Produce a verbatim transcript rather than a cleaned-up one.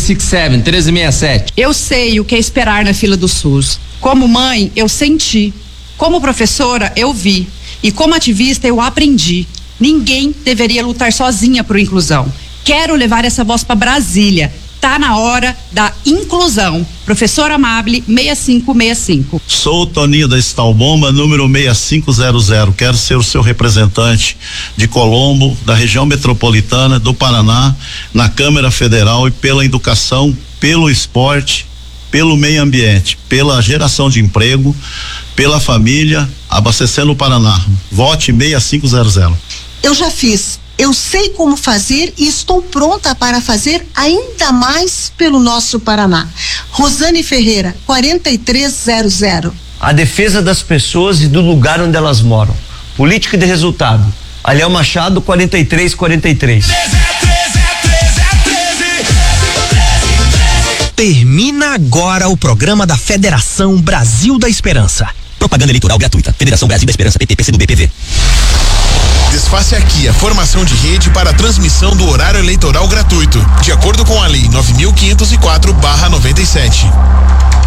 sessenta e sete, treze sessenta e sete. Eu sei o que é esperar na fila do SUS. Como mãe, eu senti. Como professora, eu vi. E como ativista, eu aprendi. Ninguém deveria lutar sozinha por inclusão. Quero levar essa voz para Brasília. Tá na hora da inclusão. Professor Amable, seis cinco seis cinco. Sou o Toninho da Estalbomba, número seis cinco zero zero. Quero ser o seu representante de Colombo, da região metropolitana do Paraná, na Câmara Federal, e pela educação, pelo esporte, pelo meio ambiente, pela geração de emprego, pela família, abastecendo o Paraná. Vote seis cinco zero zero. Eu já fiz. Eu sei como fazer e estou pronta para fazer ainda mais pelo nosso Paraná. Rosane Ferreira, quarenta e três zero zero. A defesa das pessoas e do lugar onde elas moram. Política de resultado. Aliel Machado, quarenta e três quarenta e três. Termina agora o programa da Federação Brasil da Esperança. Propaganda eleitoral gratuita. Federação Brasil da Esperança, P T, P C do B, P V. Desfaça aqui a formação de rede para a transmissão do horário eleitoral gratuito, de acordo com a Lei nove mil quinhentos e quatro barra noventa e sete.